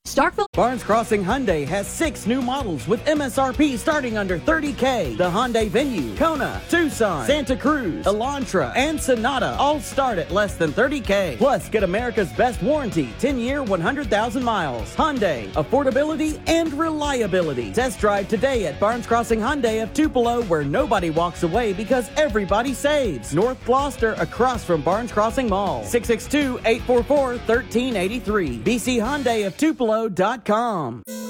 Starkville. Barnes Crossing Hyundai has 6 new models with MSRP starting under $30K. The Hyundai Venue, Kona, Tucson, Santa Cruz, Elantra, and Sonata all start at less than $30K. Plus, get America's best warranty, 10-year, 100,000 miles. Hyundai, affordability and reliability. Test drive today at Barnes Crossing Hyundai of Tupelo, where nobody walks away because everybody saves. North Gloucester, across from Barnes Crossing Mall. 662-844-1383. BC Hyundai of Tupelo.com.